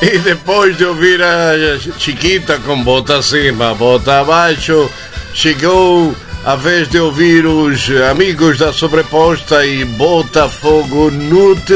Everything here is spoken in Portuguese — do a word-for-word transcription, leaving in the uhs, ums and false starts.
E depois de ouvir a Chiquita com bota acima, bota abaixo, chegou a vez de ouvir os amigos da Sobreposta e Bota Fogo no